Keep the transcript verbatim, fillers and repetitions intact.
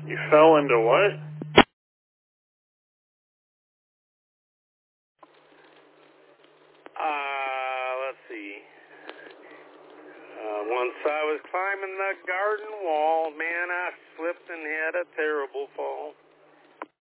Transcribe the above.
You fell into what? Uh, let's see. Uh, once I was climbing the garden wall, man, I slipped and had a terrible fall.